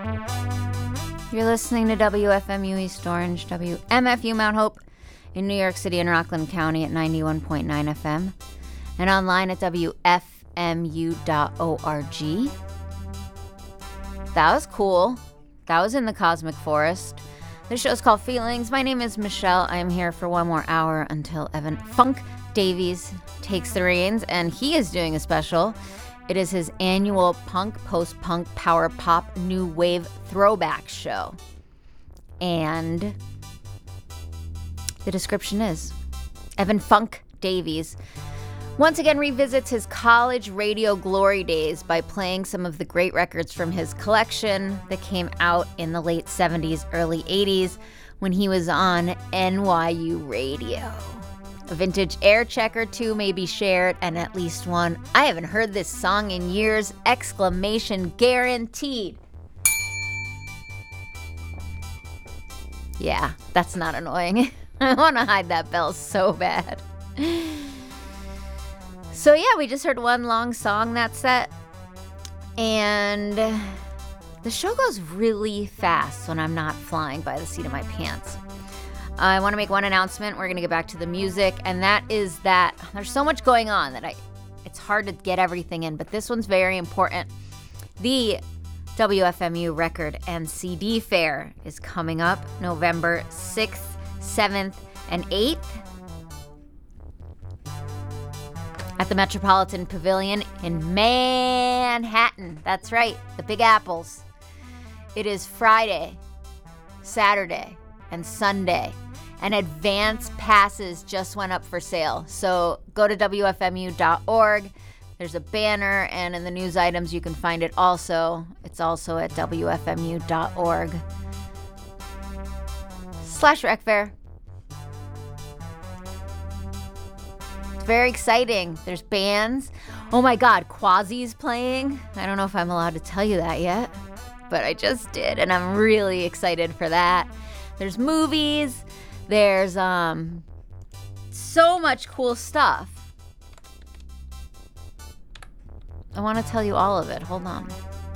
You're listening to WFMU East Orange, WMFU Mount Hope in New York City and Rockland County at 91.9 FM and online at WFMU.org. That was cool. That was in the Cosmic Forest. This show is called Feelings. My name is Michelle. I am here for one more hour until Evan Funk Davies takes the reins, and he is doing a special. It is his annual punk, post-punk, power pop, new wave throwback show. And the description is, Evan Funk Davies once again revisits his college radio glory days by playing some of the great records from his collection that came out in the late 70s, early 80s when he was on NYU radio. A vintage air check or two may be shared, and at least one, I haven't heard this song in years, exclamation guaranteed. Yeah, that's not annoying. I want to hide that bell so bad. So yeah, we just heard one long song that set, and the show goes really fast when I'm not flying by the seat of my pants. I want to make one announcement. We're going to get back to the music, and that is that there's so much going on that it's hard to get everything in, but this one's very important. The WFMU Record and CD Fair is coming up November 6th, 7th, and 8th at the Metropolitan Pavilion in Manhattan. That's right, the Big Apples. It is Friday, Saturday, and Sunday. And advance passes just went up for sale. So go to WFMU.org. There's a banner, and in the news items you can find it also. It's also at WFMU.org/RecFair. It's very exciting. There's bands. Oh my God, Quasi's playing. I don't know if I'm allowed to tell you that yet, but I just did, and I'm really excited for that. There's movies. There's so much cool stuff. I want to tell you all of it. Hold on.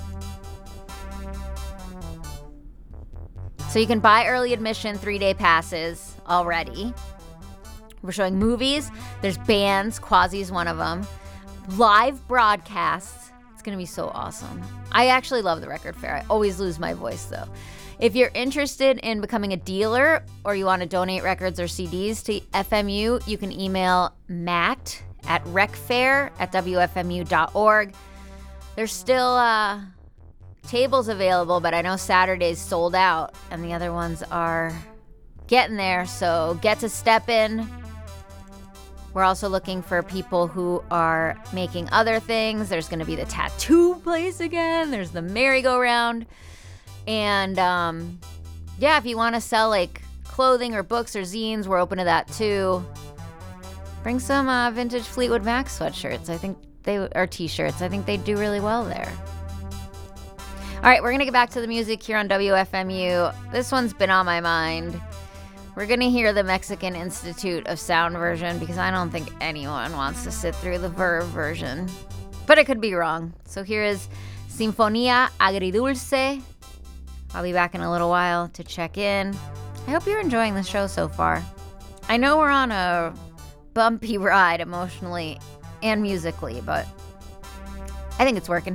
So you can buy early admission 3-day passes already. We're showing movies. There's bands. Quasi's one of them. Live broadcasts. It's going to be so awesome. I actually love the record fair. I always lose my voice, though. If you're interested in becoming a dealer or you want to donate records or CDs to FMU, you can email Matt at recfair@WFMU.org. There's still tables available, but I know Saturday's sold out and the other ones are getting there, so get to step in. We're also looking for people who are making other things. There's going to be the tattoo place again. There's the merry-go-round. And, yeah, if you want to sell, like, clothing or books or zines, we're open to that, too. Bring some vintage Fleetwood Mac sweatshirts. I think or T-shirts. I think they do really well there. All right, we're going to get back to the music here on WFMU. This one's been on my mind. We're going to hear the Mexican Institute of Sound version because I don't think anyone wants to sit through the Verve version. But I could be wrong. So here is Sinfonía Agridulce. I'll be back in a little while to check in. I hope you're enjoying the show so far. I know we're on a bumpy ride emotionally and musically, but I think it's working.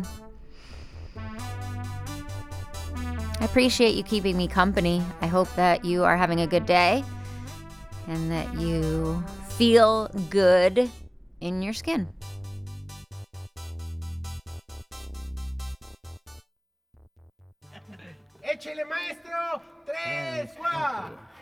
I appreciate you keeping me company. I hope that you are having a good day and that you feel good in your skin. Échele, maestro. 3, 4.